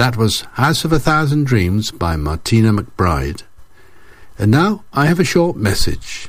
That was House of a Thousand Dreams by Martina McBride. And now I have a short message.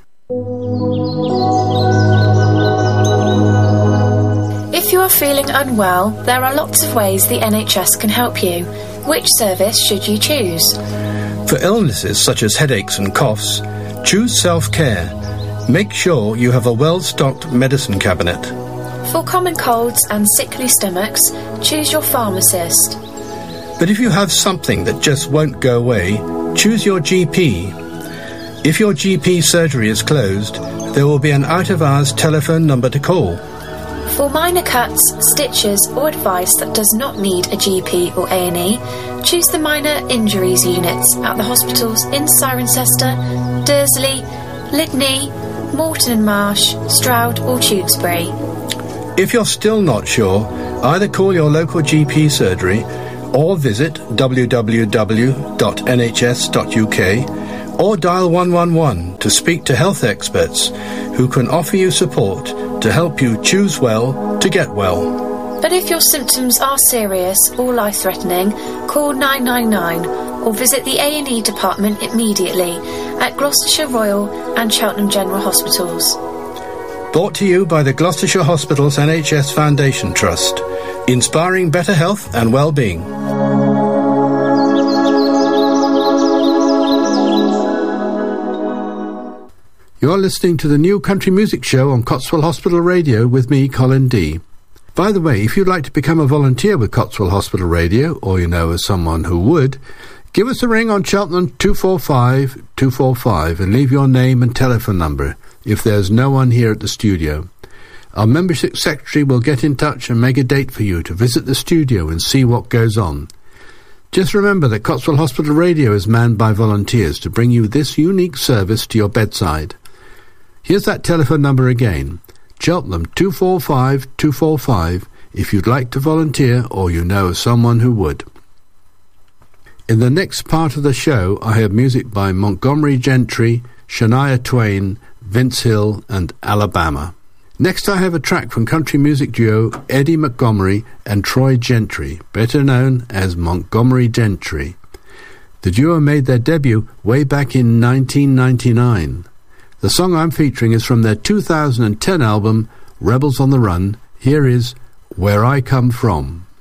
If you are feeling unwell, there are lots of ways the NHS can help you. Which service should you choose? For illnesses such as headaches and coughs, choose self-care. Make sure you have a well-stocked medicine cabinet. For common colds and sickly stomachs, choose your pharmacist. But if you have something that just won't go away, choose your GP. If your GP surgery is closed, there will be an out-of-hours telephone number to call. For minor cuts, stitches or advice that does not need a GP or A&E, choose the minor injuries units at the hospitals in Cirencester, Dursley, Lydney, Moreton and Marsh, Stroud or Tewkesbury. If you're still not sure, either call your local GP surgery or visit www.nhs.uk or dial 111 to speak to health experts who can offer you support to help you choose well to get well. But if your symptoms are serious or life-threatening, call 999 or visit the A&E department immediately at Gloucestershire Royal and Cheltenham General Hospitals. Brought to you by the Gloucestershire Hospitals NHS Foundation Trust, inspiring better health and well-being. You're listening to the New Country Music Show on Cotswold Hospital Radio with me, Colin D. By the way, if you'd like to become a volunteer with Cotswold Hospital Radio, or you know of someone who would, give us a ring on Cheltenham 245 245 and leave your name and telephone number if there's no one here at the studio. Our membership secretary will get in touch and make a date for you to visit the studio and see what goes on. Just remember that Cotswold Hospital Radio is manned by volunteers to bring you this unique service to your bedside. Here's that telephone number again, Cheltenham 245 245, if you'd like to volunteer or you know of someone who would. In the next part of the show, I have music by Montgomery Gentry, Shania Twain, Vince Hill and Alabama. Next I have a track from country music duo Eddie Montgomery and Troy Gentry, better known as Montgomery Gentry. The duo made their debut way back in 1999. The song I'm featuring is from their 2010 album, Rebels on the Run. Here is Where I Come From.